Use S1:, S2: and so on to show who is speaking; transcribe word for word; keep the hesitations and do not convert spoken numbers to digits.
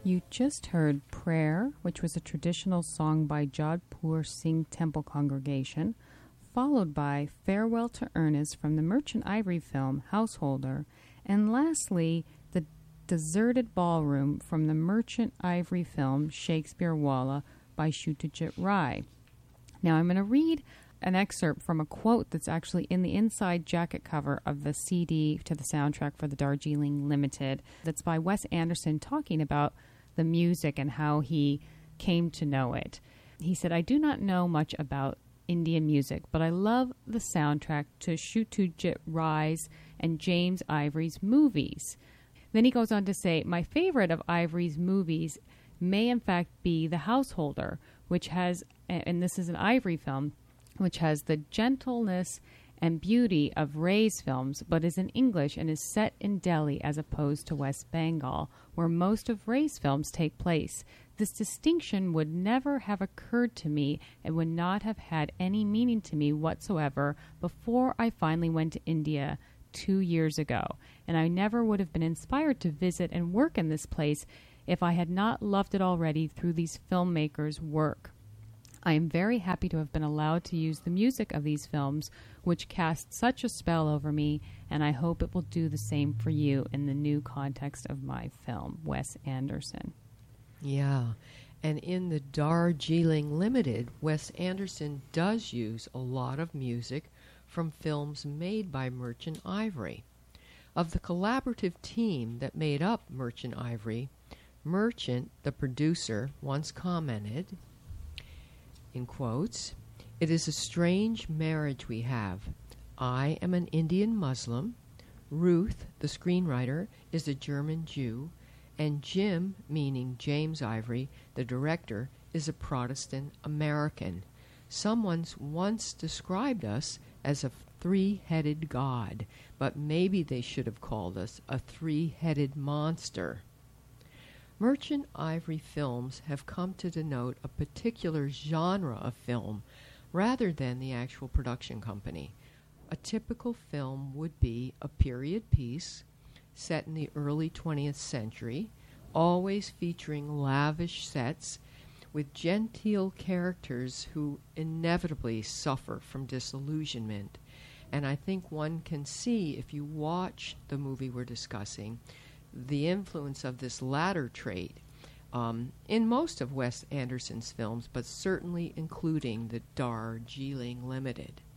S1: You just heard Prayer, which was a traditional song by Jodhpur Singh Temple Congregation, followed by Farewell to Ernest from the Merchant Ivory film Householder, and lastly, The Deserted Ballroom from the Merchant Ivory film Shakespeare Walla by Satyajit Ray. Now I'm going to read an excerpt from a quote that's actually in the inside jacket cover of the C D to the soundtrack for the Darjeeling Limited. That's by Wes Anderson talking about the music and how he came to know it. He said, I do not know much about Indian music, but I love the soundtrack to Satyajit Ray's and James Ivory's movies. Then he goes on to say, my favorite of Ivory's movies may in fact be The Householder, which has, and this is an Ivory film, which has the gentleness and beauty of Ray's films, but is in English and is set in Delhi as opposed to West Bengal, where most of Ray's films take place. This distinction would never have occurred to me and would not have had any meaning to me whatsoever before I finally went to India two years ago, and I never would have been inspired to visit and work in this place if I had not loved it already through these filmmakers' work. I am very happy to have been allowed to use the music of these films, which cast such a spell over me, and I hope it will do the same for you in the new context of my film. Wes Anderson.
S2: Yeah, and in the Darjeeling Limited, Wes Anderson does use a lot of music from films made by Merchant Ivory. Of the collaborative team that made up Merchant Ivory, Merchant, the producer, once commented, in quotes, it is a strange marriage we have. I am an Indian Muslim, Ruth, the screenwriter, is a German Jew, and Jim, meaning James Ivory, the director, is a Protestant American. Someone once described us as a three-headed god, but maybe they should have called us a three-headed monster. Merchant Ivory films have come to denote a particular genre of film rather than the actual production company. A typical film would be a period piece set in the early twentieth century, always featuring lavish sets with genteel characters who inevitably suffer from disillusionment. And I think one can see, if you watch the movie we're discussing, the influence of this latter trait um, in most of Wes Anderson's films, but certainly including the Darjeeling Limited.